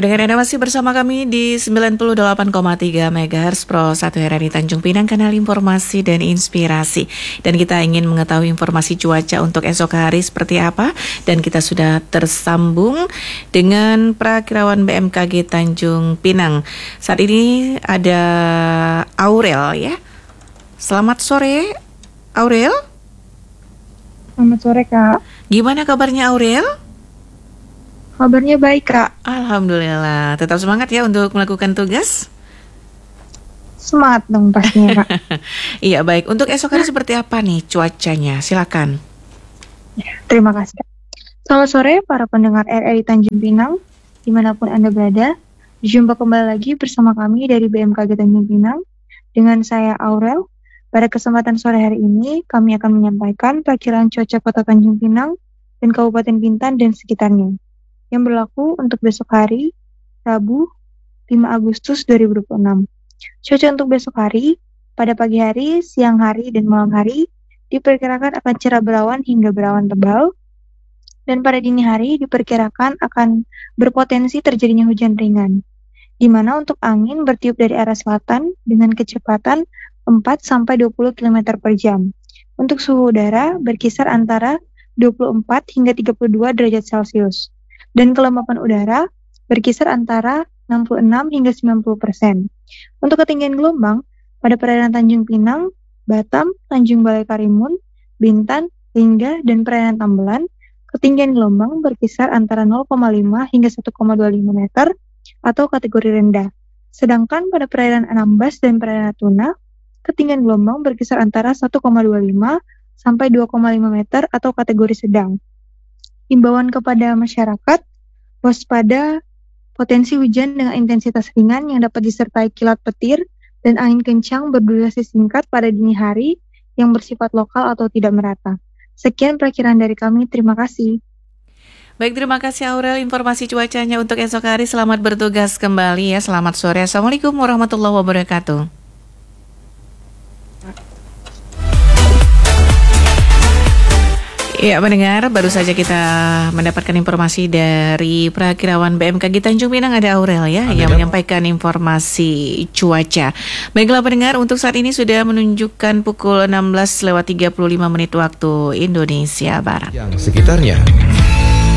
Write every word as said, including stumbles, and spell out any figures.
Pendengar Anda masih bersama kami di sembilan puluh delapan koma tiga megahertz Pro satu R R I Tanjung Pinang, kanal informasi dan inspirasi. Dan kita ingin mengetahui informasi cuaca untuk esok hari seperti apa. Dan kita sudah tersambung dengan Prakirawan B M K G Tanjung Pinang. Saat ini ada Aurel ya. Selamat sore Aurel. Selamat sore Kak. Gimana kabarnya Aurel? Kabarnya baik Kak. Alhamdulillah. Tetap semangat ya untuk melakukan tugas? Semangat dong pastinya Kak. Iya baik. Untuk esok hari seperti apa nih cuacanya? Silakan. Ya, terima kasih Kak. Selamat sore para pendengar R R I Tanjung Pinang, dimanapun Anda berada. Jumpa kembali lagi bersama kami dari B M K G Tanjung Pinang. Dengan saya Aurel. Pada kesempatan sore hari ini, kami akan menyampaikan perkiraan cuaca Kota Tanjung Pinang dan Kabupaten Bintan dan sekitarnya, yang berlaku untuk besok hari, Rabu, lima Agustus dua ribu dua puluh enam. Cuaca untuk besok hari, pada pagi hari, siang hari, dan malam hari, diperkirakan akan cerah berawan hingga berawan tebal, dan pada dini hari diperkirakan akan berpotensi terjadinya hujan ringan, di mana untuk angin bertiup dari arah selatan dengan kecepatan empat sampai dua puluh kilometer per jam. Untuk suhu udara berkisar antara dua puluh empat hingga tiga puluh dua derajat Celcius. Dan kelembapan udara berkisar antara enam puluh enam hingga sembilan puluh persen. Untuk ketinggian gelombang, pada perairan Tanjung Pinang, Batam, Tanjung Balai Karimun, Bintan, Lingga, dan perairan Tambelan, ketinggian gelombang berkisar antara nol koma lima hingga satu koma dua lima meter atau kategori rendah. Sedangkan pada perairan Anambas dan perairan Natuna, ketinggian gelombang berkisar antara satu koma dua lima sampai dua koma lima meter atau kategori sedang. Himbauan kepada masyarakat, waspada potensi hujan dengan intensitas ringan yang dapat disertai kilat petir dan angin kencang berdurasi singkat pada dini hari yang bersifat lokal atau tidak merata. Sekian perkiraan dari kami, terima kasih. Baik, terima kasih Aurel informasi cuacanya untuk esok hari. Selamat bertugas kembali ya. Selamat sore. Assalamualaikum warahmatullahi wabarakatuh. Ya, mendengar, baru saja kita mendapatkan informasi dari Prakirawan B M K G Tanjung Pinang, ada Aurel ya, Amin. Yang menyampaikan informasi cuaca. Baiklah pendengar, untuk saat ini sudah menunjukkan pukul enam belas lewat tiga puluh lima menit waktu Indonesia Barat. Yang sekitarnya.